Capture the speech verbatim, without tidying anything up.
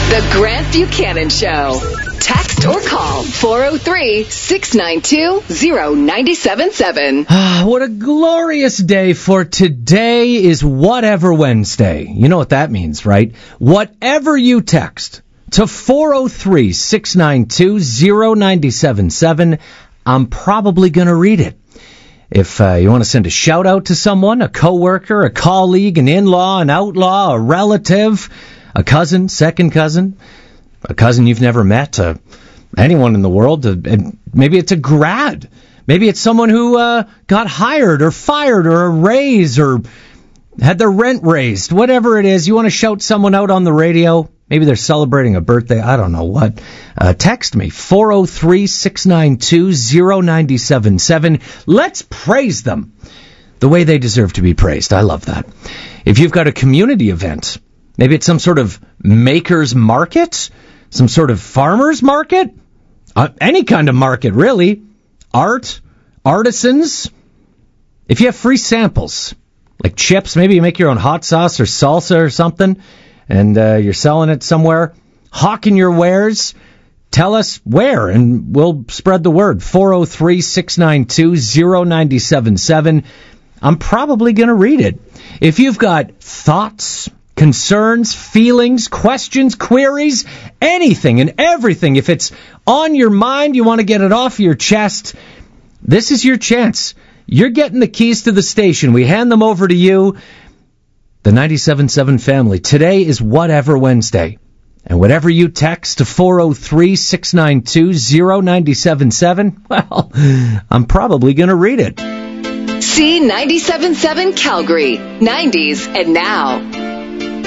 The Grant Buchanan Show. Text or call four oh three, six nine two, oh nine seven seven. Ah, what a glorious day for today is Whatever Wednesday. You know what that means, right? Whatever you text to four oh three, six nine two, oh nine seven seven, I'm probably going to read it. If uh, you want to send a shout out to someone, a coworker, a colleague, an in-law, an outlaw, a relative, a cousin, second cousin, a cousin you've never met, uh, anyone in the world, uh, and maybe it's a grad. Maybe it's someone who uh, got hired or fired or a raise or had their rent raised. Whatever it is, you want to shout someone out on the radio. Maybe they're celebrating a birthday. I don't know what. Uh, text me, four oh three, six nine two, oh nine seven seven. Let's praise them the way they deserve to be praised. I love that. If you've got a community event, maybe it's some sort of maker's market, some sort of farmer's market, uh, any kind of market, really. Art, artisans. If you have free samples, like chips, maybe you make your own hot sauce or salsa or something, and uh, you're selling it somewhere, hawking your wares, tell us where, and we'll spread the word. four oh three, six nine two, oh nine seven seven. I'm probably going to read it. If you've got thoughts, concerns, feelings, questions, queries, anything and everything, if it's on your mind, you want to get it off your chest, this is your chance. You're getting the keys to the station. We hand them over to you. The ninety-seven point seven family. Today is Whatever Wednesday. And whatever you text to four oh three, six nine two, oh nine seven seven, well, I'm probably going to read it. C ninety-seven point seven Calgary, nineties and now.